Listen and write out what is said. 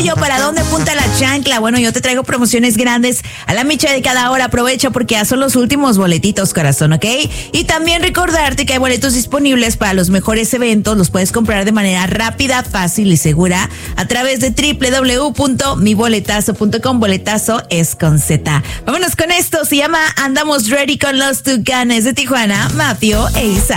rollo? ¿Para dónde apunta la chancla? Bueno, yo te traigo promociones grandes a la micha de cada hora. Aprovecha porque ya son los últimos boletitos, corazón, ¿ok? Y también recordarte que hay boletos disponibles para los mejores eventos. Los puedes comprar de manera rápida, fácil y segura a través de www.miboletazo.com. Boletazo es con Z. Vámonos con esto. Se llama Andamos Ready con los Tucanes de Tijuana, Mafio e Isa.